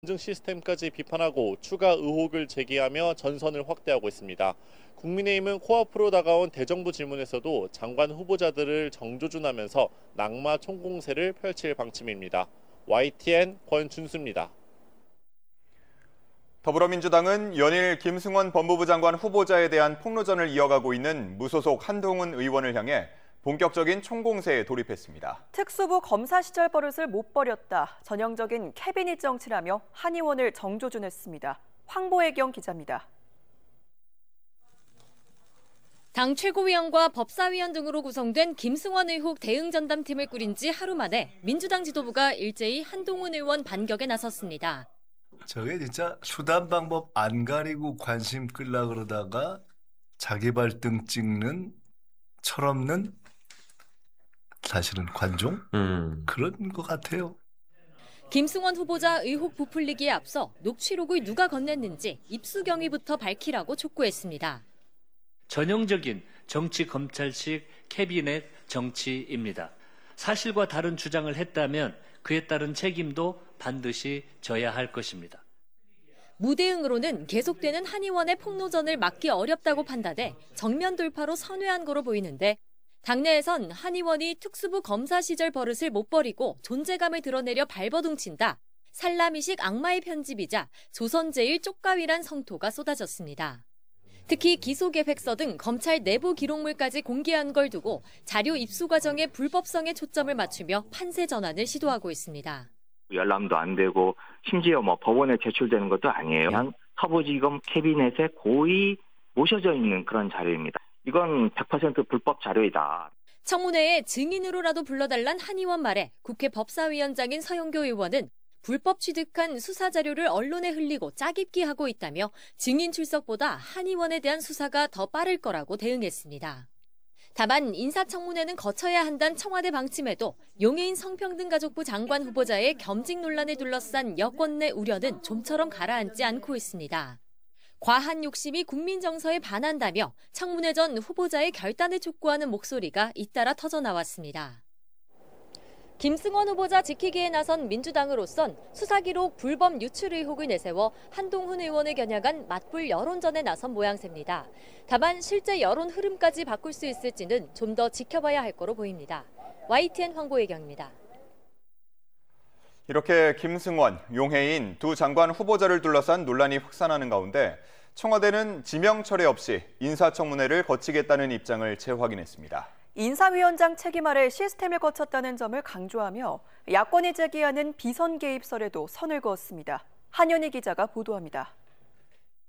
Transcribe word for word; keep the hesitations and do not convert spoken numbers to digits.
검증 시스템까지 비판하고 추가 의혹을 제기하며 전선을 확대하고 있습니다. 국민의힘은 코앞으로 다가온 대정부 질문에서도 장관 후보자들을 정조준하면서 낙마 총공세를 펼칠 방침입니다. 와이티엔 권준수입니다. 더불어민주당은 연일 김승원 법무부 장관 후보자에 대한 폭로전을 이어가고 있는 무소속 한동훈 의원을 향해 본격적인 총공세에 돌입했습니다. 특수부 검사 시절 버릇을 못 버렸다. 전형적인 캐비닛 정치라며 한 의원을 정조준했습니다. 황보혜경 기자입니다. 당 최고위원과 법사위원 등으로 구성된 김승원 의혹 대응전담팀을 꾸린 지 하루 만에 민주당 지도부가 일제히 한동훈 의원 반격에 나섰습니다. 저게 진짜 수단 방법 안 가리고 관심 끌라 그러다가 자기 발등 찍는 철없는 사실은 관종? 음. 그런 것 같아요. 김승원 후보자 의혹 부풀리기에 앞서 녹취록을 누가 건넸는지 입수 경위부터 밝히라고 촉구했습니다. 전형적인 정치 검찰식 캐비넷 정치입니다. 사실과 다른 주장을 했다면 그에 따른 책임도 반드시 져야 할 것입니다. 무대응으로는 계속되는 한 의원의 폭로전을 막기 어렵다고 판단해 정면 돌파로 선회한 거로 보이는데 당내에선 한 의원이 특수부 검사 시절 버릇을 못 버리고 존재감을 드러내려 발버둥친다. 살라미식 악마의 편집이자 조선제일 쪽가위란 성토가 쏟아졌습니다. 특히 기소계획서 등 검찰 내부 기록물까지 공개한 걸 두고 자료 입수 과정의 불법성에 초점을 맞추며 판세 전환을 시도하고 있습니다. 열람도 안 되고 심지어 뭐 법원에 제출되는 것도 아니에요. 그냥 서부지검 캐비넷에 고의 모셔져 있는 그런 자료입니다. 이건 백 퍼센트 불법 자료이다. 청문회에 증인으로라도 불러달란 한 의원 말에 국회 법사위원장인 서영교 의원은 불법 취득한 수사 자료를 언론에 흘리고 짜깁기 하고 있다며 증인 출석보다 한 의원에 대한 수사가 더 빠를 거라고 대응했습니다. 다만 인사청문회는 거쳐야 한다는 청와대 방침에도 용해인 성평등가족부 장관 후보자의 겸직 논란에 둘러싼 여권 내 우려는 좀처럼 가라앉지 않고 있습니다. 과한 욕심이 국민 정서에 반한다며 청문회 전 후보자의 결단을 촉구하는 목소리가 잇따라 터져나왔습니다. 김승원 후보자 지키기에 나선 민주당으로선 수사기록 불법 유출 의혹을 내세워 한동훈 의원을 겨냥한 맞불 여론전에 나선 모양새입니다. 다만 실제 여론 흐름까지 바꿀 수 있을지는 좀 더 지켜봐야 할 거로 보입니다. 와이티엔 황보혜경입니다. 이렇게 김승원, 용해인 두 장관 후보자를 둘러싼 논란이 확산하는 가운데 청와대는 지명 철회 없이 인사청문회를 거치겠다는 입장을 재확인했습니다. 인사위원장 책임 아래 시스템을 거쳤다는 점을 강조하며 야권이 제기하는 비선 개입설에도 선을 그었습니다. 한현희 기자가 보도합니다.